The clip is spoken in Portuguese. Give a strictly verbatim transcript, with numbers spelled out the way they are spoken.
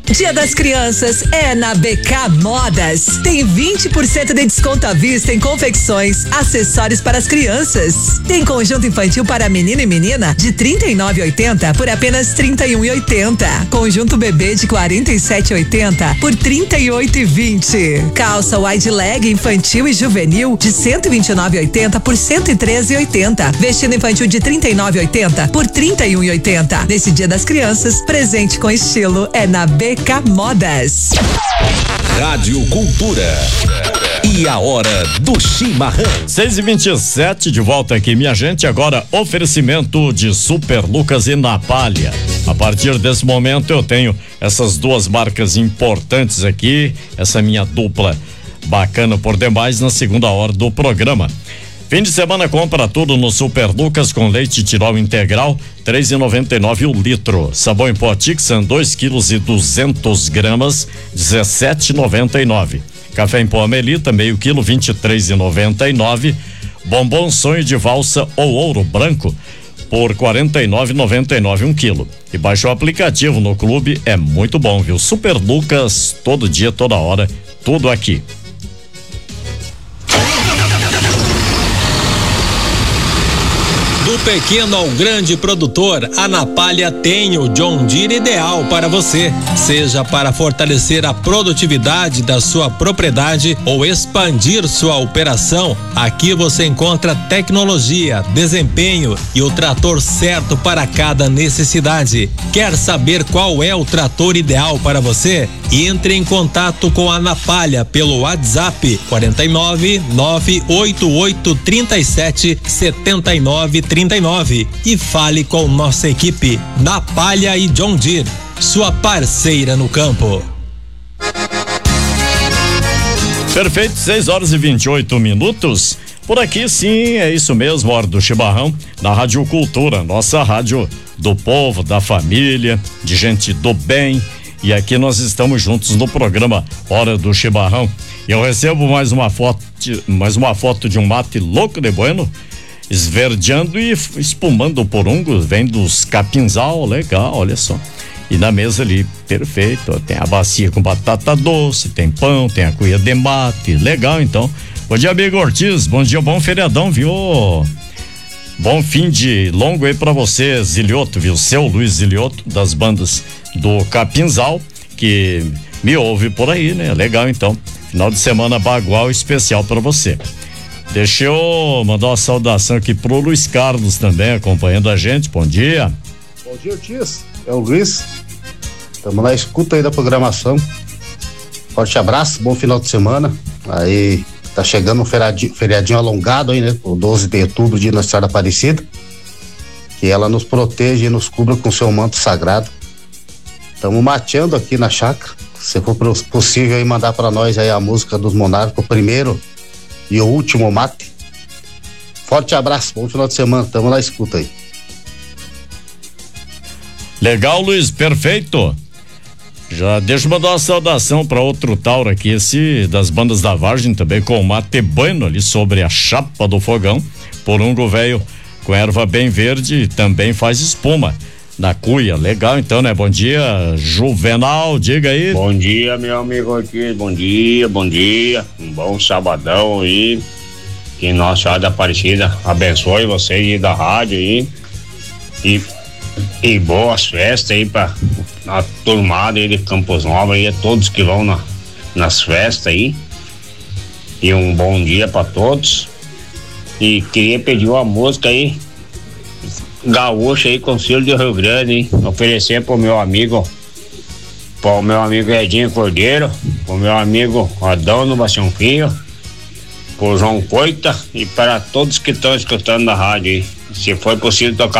Dia das Crianças é na B K Modas. Tem vinte por cento de desconto à vista em confecções, acessórios para as crianças. Tem conjunto infantil para menino e menina de trinta e nove e oitenta por apenas trinta e um e oitenta. Conjunto bebê de quarenta e sete e oitenta por trinta e oito e vinte. Calça wide leg infantil e juvenil de cento e vinte e nove e oitenta por cento e treze e oitenta. Vestido infantil de trinta e nove e oitenta por trinta e um e oitenta. Nesse Dia das Crianças, presente com estilo é na B K Modas. Rádio Cultura. E a hora do chimarrão. seis e vinte e sete, de volta aqui, minha gente. Agora, oferecimento de Super Lucas e Napalha. A partir desse momento, eu tenho essas duas marcas importantes aqui. Essa minha dupla bacana por demais na segunda hora do programa. Fim de semana compra tudo no Super Lucas com leite Tirol integral, três e noventa e nove o litro. Sabão em pó Tixan, dois quilos e duzentos gramas, dezessete e noventa e nove. Café em pó Amelita, meio quilo, vinte e três e noventa e nove. Bombom Sonho de Valsa ou Ouro Branco por quarenta e nove e noventa e nove um quilo. E baixa o aplicativo no clube, é muito bom, viu? Super Lucas, todo dia, toda hora, tudo aqui. Do pequeno ao grande produtor, a Napalha tem o John Deere ideal para você. Seja para fortalecer a produtividade da sua propriedade ou expandir sua operação, aqui você encontra tecnologia, desempenho e o trator certo para cada necessidade. Quer saber qual é o trator ideal para você? Entre em contato com a Napalha pelo WhatsApp quarenta e nove, nove oito oito, trinta e sete, setenta e nove, trinta e nove e fale com nossa equipe. Napalha e John Deere, sua parceira no campo. Perfeito, seis horas e vinte e oito minutos. Por aqui sim, é isso mesmo, hora do chimarrão, na Rádio Cultura, nossa rádio do povo, da família, de gente do bem. E aqui nós estamos juntos no programa Hora do Chimarrão. Eu recebo mais uma foto, mais uma foto de um mate louco de bueno, esverdeando e espumando o porungo, vem dos capinzal, legal, olha só. E na mesa ali, perfeito, ó, tem a bacia com batata doce, tem pão, tem a cuia de mate, legal então. Bom dia, amigo Ortiz, bom dia, bom feriadão, viu? Bom fim de longo aí pra você, Zilioto, viu? Seu Luiz Zilioto, das bandas do Capinzal, que me ouve por aí, né? Legal então, final de semana bagual especial pra você. Deixa eu mandar uma saudação aqui pro Luiz Carlos também, acompanhando a gente, bom dia. Bom dia, Ortiz, é o Luiz, estamos na escuta aí da programação, forte abraço, bom final de semana, aí tá chegando um feriadinho, feriadinho alongado aí, né, o doze de outubro, dia Nossa Senhora Aparecida, que ela nos proteja e nos cubra com seu manto sagrado. Estamos mateando aqui na chácara, se for possível aí mandar para nós aí a música dos Monarcas, o primeiro e o último mate. Forte abraço, bom final de semana, estamos na escuta aí. Legal, Luiz, perfeito. Já deixa eu mandar uma saudação para outro Tauro aqui, esse das bandas da Vargem também, com o mate bueno ali sobre a chapa do fogão, porungo velho com erva bem verde, também faz espuma na cuia, legal então, né? Bom dia, Juvenal, diga aí. Bom dia, meu amigo aqui, bom dia, bom dia, um bom sabadão aí, que Nossa Senhora da Aparecida abençoe vocês aí da rádio aí, e, e boas festas aí pra a turmada aí de Campos Novos aí, a todos que vão na, nas festas aí, e um bom dia pra todos, e queria pedir uma música aí gaúcha aí, Conselho de Rio Grande, hein? Oferecer pro meu amigo, pro meu amigo Edinho Cordeiro, pro meu amigo Adão no Bastião Filho, pro João Coita e para todos que estão escutando na rádio aí. Se for possível tocar